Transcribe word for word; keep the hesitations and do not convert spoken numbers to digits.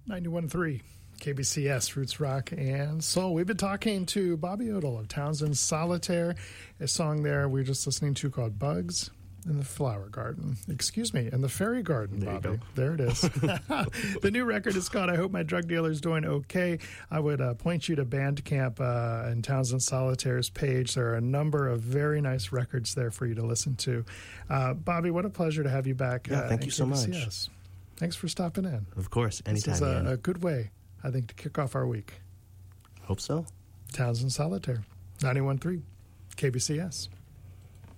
ninety-one point three K B C S, Roots Rock and Soul. We've been talking to Bobby Odell of Townsend Solitaire, a song there we were just listening to called Bugs in the Flower Garden. Excuse me, in the Fairy Garden, there Bobby. There it is. The new record is called I Hope My Drug Dealer's Doing Okay. I would uh, point you to Bandcamp uh, and Townsend Solitaire's page. There are a number of very nice records there for you to listen to. Uh, Bobby, what a pleasure to have you back. Yeah, uh, thank you so much. Yes. Thanks for stopping in. Of course, anytime. This is a, a good way, I think, to kick off our week. Hope so. Townsend Solitaire, ninety-one point three K B C S.